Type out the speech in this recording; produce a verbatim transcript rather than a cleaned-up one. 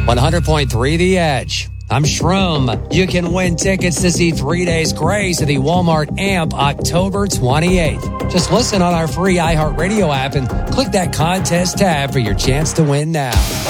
one hundred point three The Edge. I'm Shroom. You can win tickets to see Three Days Grace at the Walmart Amp October twenty-eighth. Just listen on our free iHeartRadio app and click that contest tab for your chance to win now.